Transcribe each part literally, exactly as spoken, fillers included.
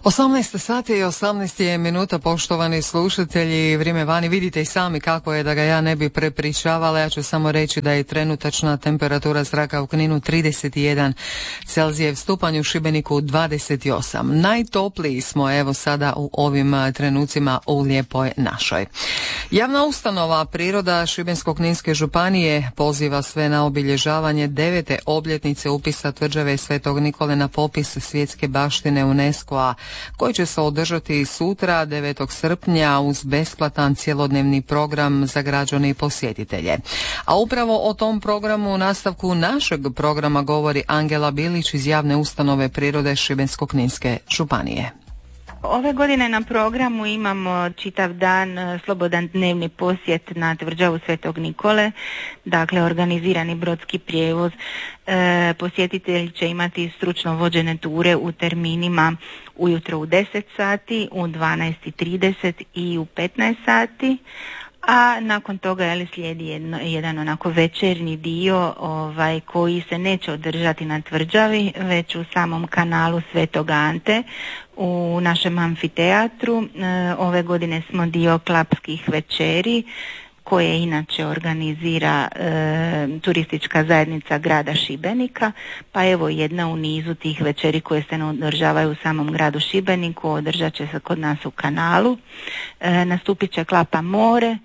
osamnaest sati i osamnaest je minuta, poštovani slušatelji. Vrijeme vani vidite i sami kako je, da ga ja ne bi prepričavala. Ja ću samo reći da je trenutačna temperatura zraka u Kninu trideset jedan Celzijev, stupanj u Šibeniku dvadeset osam. Najtopliji smo evo sada u ovim trenucima u Lijepoj našoj. Javna ustanova Priroda Šibensko-kninske županije poziva sve na obilježavanje devete obljetnice upisa tvrđave Svetog Nikole na popis svjetske baštine UNESCO-a, koji će se održati sutra devetog srpnja uz besplatan cjelodnevni program za građane i posjetitelje. A upravo o tom programu u nastavku našeg programa govori Angela Bilić iz Javne ustanove Prirode Šibensko-kninske županije. Ove godine na programu imamo čitav dan slobodan dnevni posjet na tvrđavu Svetog Nikole, dakle organizirani brodski prijevoz. E, posjetitelji će imati stručno vođene ture u terminima ujutro u deset sati, u dvanaest i trideset i u petnaest sati. A nakon toga je slijedi jedno, jedan onako večernji dio ovaj, koji se neće održati na tvrđavi, već u samom kanalu Svetog Ante u našem amfiteatru. E, ove godine smo dio klapskih večeri koje inače organizira e, turistička zajednica grada Šibenika, pa evo jedna u nizu tih večeri koje se ne održavaju u samom gradu Šibeniku, održat će se kod nas u kanalu. E, nastupit će Klapa more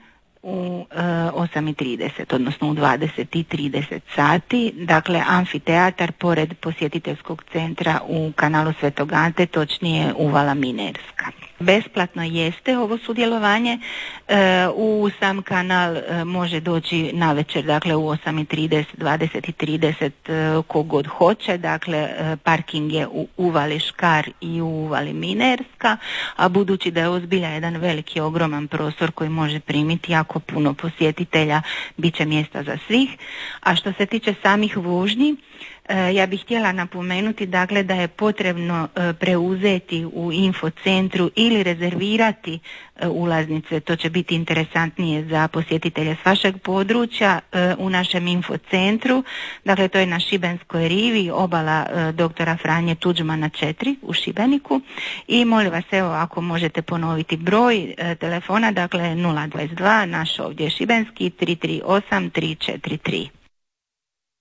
u e, osam i trideset, odnosno u dvadeset i trideset sati. Dakle, amfiteatar pored posjetiteljskog centra u kanalu Svetog Ante, točnije Uvala Minerska. Besplatno jeste ovo sudjelovanje, e, u sam kanal e, može doći na večer, dakle u osam i trideset, dvadeset i trideset e, kogod hoće, dakle e, parking je u Uvali Škar i u Uvali Minerska, a budući da je ozbilja jedan veliki ogroman prostor koji može primiti jako puno posjetitelja, bit će mjesta za svih. A što se tiče samih vožnji, ja bih htjela napomenuti dakle da je potrebno preuzeti u infocentru ili rezervirati ulaznice. To će biti interesantnije za posjetitelje s vašeg područja u našem infocentru. Dakle, to je na Šibenskoj rivi, obala doktora Franje Tuđmana četiri u Šibeniku. I molim vas, evo, ako možete ponoviti broj telefona, dakle nula dvadesет dva, naš ovdje šibenski, tri tri osam tri četiri tri.